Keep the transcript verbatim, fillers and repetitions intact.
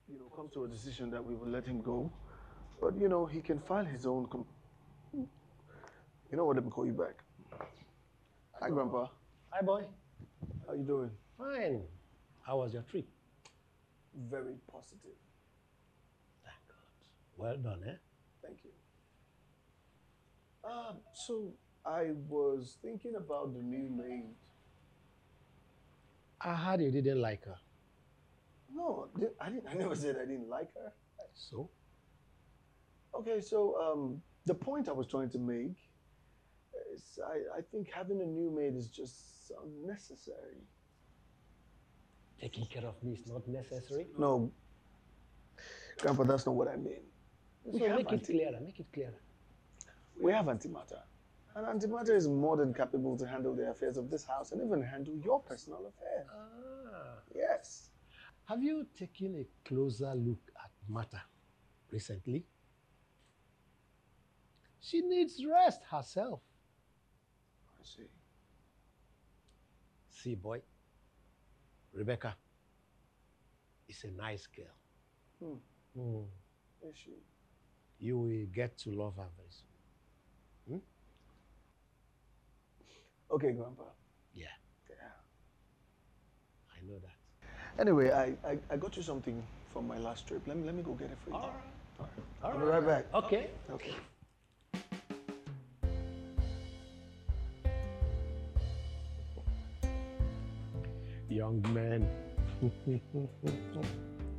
you know, come to a decision that we will let him go. But, you know, he can file his own... Com you know what, let me call you back. Hi, Grandpa. Hi, boy. How you doing? Fine. How was your trip? Very positive. Thank God. Well done, eh? Thank you. Uh, so, I was thinking about the new maid. I heard you didn't like her. No, I, didn't, I never said I didn't like her. So? Okay, so um, the point I was trying to make is I, I think having a new maid is just unnecessary. Taking care of me is not necessary? No, Grandpa, that's not what I mean. So make it clearer, make it clearer. We have Antimatter. And Antimatter is more than capable to handle the affairs of this house and even handle your personal affairs. Ah. Yes. Have you taken a closer look at Mata recently? She needs rest herself. I see. See, boy, Rebecca is a nice girl. Hmm. Mm. Is she? You will get to love her very soon. Hmm? Okay, Grandpa. Yeah. Yeah. I know that. Anyway, I, I, I got you something from my last trip. Let me let me go get it for you. All right. All right. All I'll right. be right back. Okay. Okay. Young man.